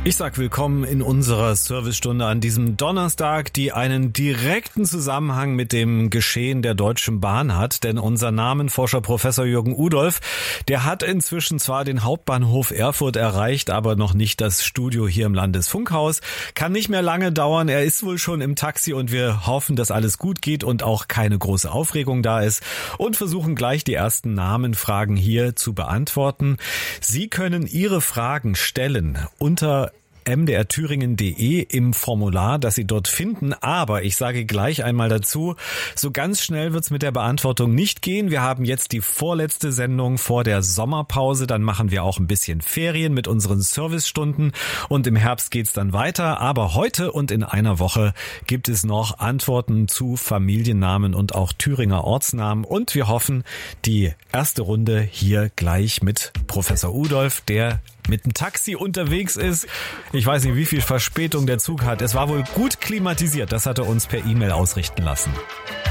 Ich sag willkommen in unserer Servicestunde an diesem Donnerstag, die einen direkten Zusammenhang mit dem Geschehen der Deutschen Bahn hat. Denn unser Namenforscher Professor Jürgen Udolph, der hat inzwischen zwar den Hauptbahnhof Erfurt erreicht, aber noch nicht das Studio hier im Landesfunkhaus. Kann nicht mehr lange dauern. Er ist wohl schon im Taxi und wir hoffen, dass alles gut geht und auch keine große Aufregung da ist. Und versuchen gleich die ersten Namenfragen hier zu beantworten. Sie können Ihre Fragen stellen unter mdrthüringen.de im Formular, das Sie dort finden. Aber ich sage gleich einmal dazu, so ganz schnell wird's mit der Beantwortung nicht gehen. Wir haben jetzt die vorletzte Sendung vor der Sommerpause. Dann machen wir auch ein bisschen Ferien mit unseren Servicestunden. Und im Herbst geht's dann weiter. Aber heute und in einer Woche gibt es noch Antworten zu Familiennamen und auch Thüringer Ortsnamen. Und wir hoffen, die erste Runde hier gleich mit Professor Udolph, der mit dem Taxi unterwegs ist. Ich weiß nicht, wie viel Verspätung der Zug hat. Es war wohl gut klimatisiert. Das hat er uns per E-Mail ausrichten lassen.